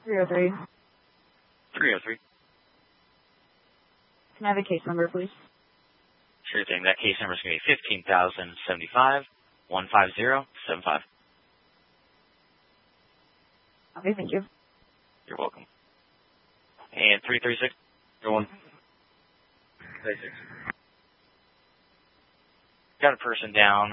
303. 303. Can I have a case number, please? Sure thing. That case number is going to be 15,075 15075. Okay, thank you. You're welcome. And 336. Go on. 36. Got a person down